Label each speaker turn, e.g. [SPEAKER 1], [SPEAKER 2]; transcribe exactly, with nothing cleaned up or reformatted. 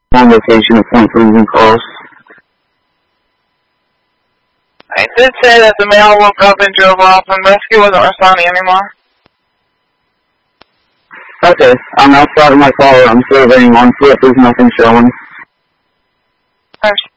[SPEAKER 1] On location of Point Pleasant Falls.
[SPEAKER 2] I did say that the male woke up and drove off and rescue wasn't responding anymore.
[SPEAKER 1] Okay, I'm outside of my car. I'm surveying on foot. There's nothing showing.
[SPEAKER 2] First.